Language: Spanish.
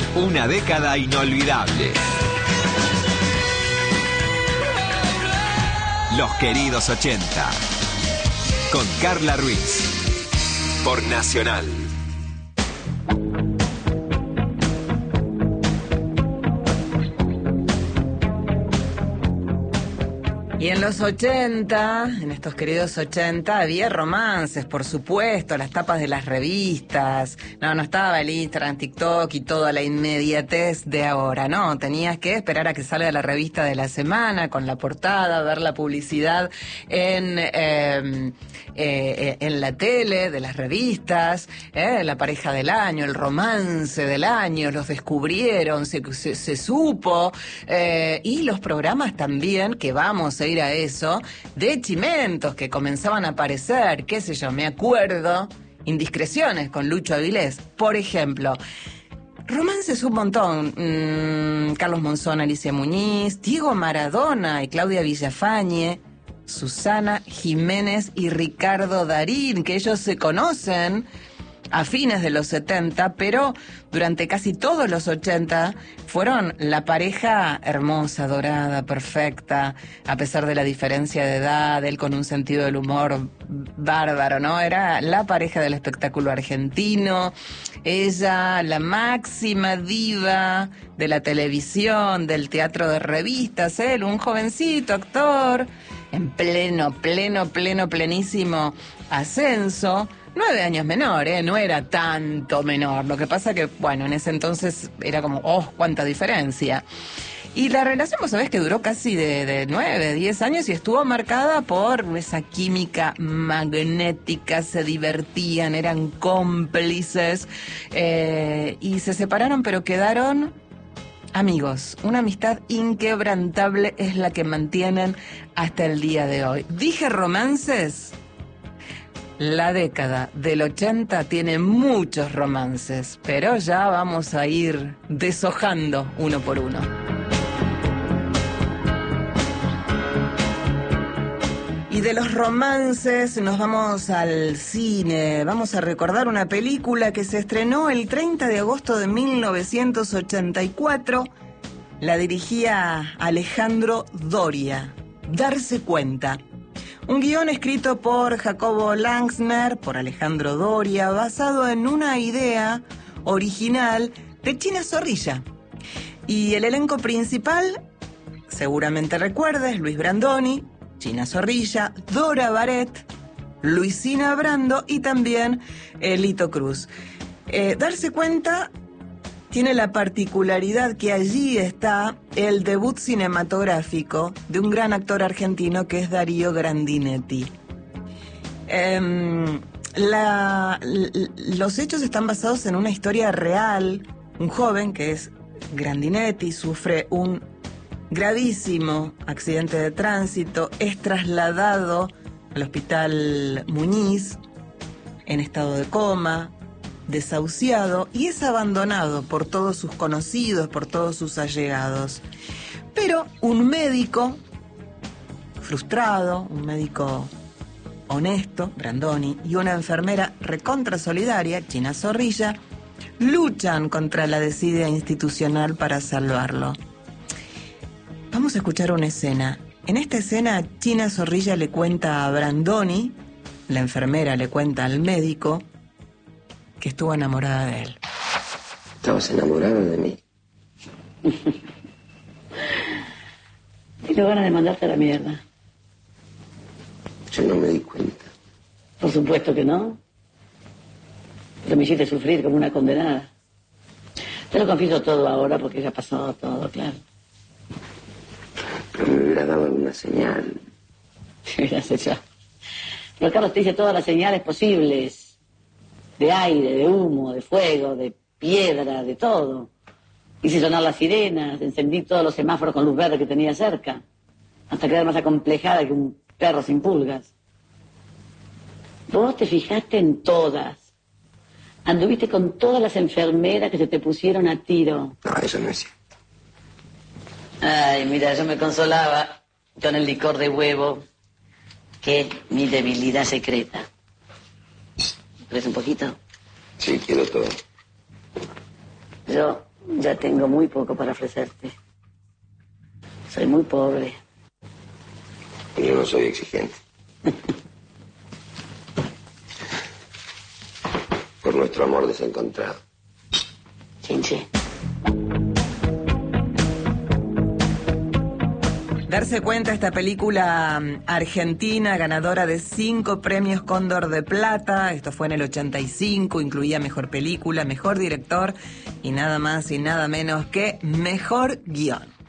Una década inolvidable. Los queridos 80. Con Carla Ruiz. Por Nacional. Y en los 80, en estos queridos 80, había romances, por supuesto, las tapas de las revistas. No estaba el Instagram, TikTok y toda la inmediatez de ahora, no. Tenías que esperar a que salga la revista de la semana con la portada, ver la publicidad en la tele de las revistas, la pareja del año, el romance del año, los descubrieron, se supo, y los programas también, que vamos a ir a eso, de chimentos que comenzaban a aparecer, qué sé yo, me acuerdo, Indiscreciones con Lucho Avilés, por ejemplo. Romances un montón, Carlos Monzón, Alicia Muñiz, Diego Maradona y Claudia Villafañe, Susana Jiménez y Ricardo Darín, que ellos se conocen a fines de los 70, pero durante casi todos los 80 fueron la pareja hermosa, dorada, perfecta, a pesar de la diferencia de edad, él con un sentido del humor bárbaro, ¿no? Era la pareja del espectáculo argentino, ella la máxima diva de la televisión, del teatro de revistas, él un jovencito actor en plenísimo ascenso. 9 años menor, no era tanto menor. Lo que pasa que, bueno, en ese entonces era como, cuánta diferencia. Y la relación, vos sabés que duró casi de 9, 10 años y estuvo marcada por esa química magnética, se divertían, eran cómplices, y se separaron, pero quedaron amigos. Una amistad inquebrantable es la que mantienen hasta el día de hoy. Dije romances. La década del 80 tiene muchos romances, pero ya vamos a ir deshojando uno por uno. Y de los romances nos vamos al cine. Vamos a recordar una película que se estrenó el 30 de agosto de 1984. La dirigía Alejandro Doria. Darse cuenta. Un guión escrito por Jacobo Langsner, por Alejandro Doria, basado en una idea original de China Zorrilla. Y el elenco principal, seguramente recuerdes, Luis Brandoni, China Zorrilla, Dora Baret, Luisina Brando y también Lito Cruz. Darse cuenta tiene la particularidad que allí está el debut cinematográfico de un gran actor argentino que es Darío Grandinetti. Los hechos están basados en una historia real. Un joven que es Grandinetti sufre un gravísimo accidente de tránsito, es trasladado al hospital Muñiz en estado de coma, desahuciado, y es abandonado por todos sus conocidos, por todos sus allegados. Pero un médico frustrado, un médico honesto, Brandoni, y una enfermera recontra solidaria, China Zorrilla, luchan contra la desidia institucional para salvarlo. Vamos a escuchar una escena. En esta escena, China Zorrilla le cuenta a Brandoni, la enfermera le cuenta al médico, que estuvo enamorada de él. ¿Estabas enamorado de mí? Tengo ganas de mandarte a la mierda. Yo no me di cuenta. Por supuesto que no. Pero me hiciste sufrir como una condenada. Te lo confieso todo ahora porque ya ha pasado todo, claro. Pero me hubiera dado alguna señal. ¿Qué hubieras hecho? Pero Carlos, te hice todas las señales posibles. De aire, de humo, de fuego, de piedra, de todo. Hice sonar las sirenas, encendí todos los semáforos con luz verde que tenía cerca, hasta quedar más acomplejada que un perro sin pulgas. Vos te fijaste en todas. Anduviste con todas las enfermeras que se te pusieron a tiro. No, eso no es cierto. Ay, mira, yo me consolaba con el licor de huevo, que es mi debilidad secreta. ¿Quieres un poquito? Sí, quiero todo. Yo Ya tengo muy poco para ofrecerte. Soy muy pobre. Yo no soy exigente. Por nuestro amor desencontrado. Chinche. Darse cuenta, esta película argentina, ganadora de 5 premios Cóndor de Plata, esto fue en el 85, incluía mejor película, mejor director y nada más y nada menos que mejor guión.